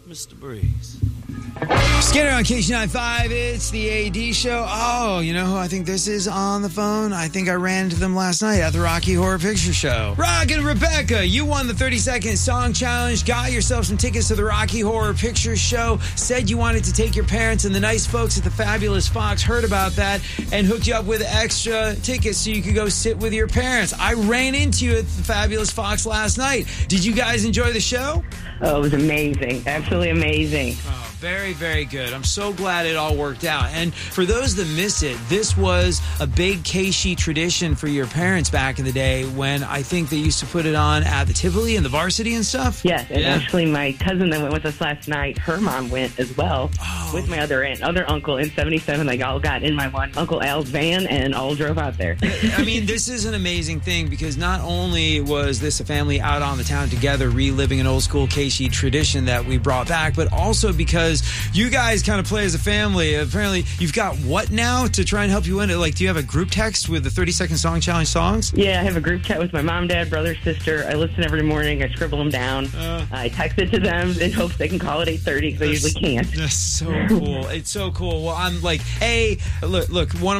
Mr. Breeze. Skinner on KC95, it's the AD show. Oh, you know who I think this is on the phone? I think I ran into them last night at the Rocky Horror Picture Show. Rock and Rebecca, you won the 30-second song challenge, got yourself some tickets to the Rocky Horror Picture Show, said you wanted to take your parents, and the nice folks at the Fabulous Fox heard about that and hooked you up with extra tickets so you could go sit with your parents. I ran into you at the Fabulous Fox last night. Did you guys enjoy the show? Oh, it was amazing. Absolutely amazing. Oh, very, very good. I'm so glad it all worked out. And for those that miss it, this was a big KC tradition for your parents back in the day when I think they used to put it on at the Tivoli and the Varsity and stuff. Yes, and actually my cousin that went with us last night, her mom went as well with my other uncle in 77. They all got in my one Uncle Al's van and all drove out there. I mean, this is an amazing thing because not only was this a family out on the town together reliving an old school KC tradition that we brought back, but also because you guys kind of play as a family. Apparently, you've got what now to try and help you win it? Like, do you have a group text with the 30-second song challenge songs? Yeah, I have a group chat with my mom, dad, brother, sister. I listen every morning. I scribble them down. I text it to them in hopes they can call at 8:30 because I usually can't. That's so cool. It's so cool. Well, I'm like, look, one of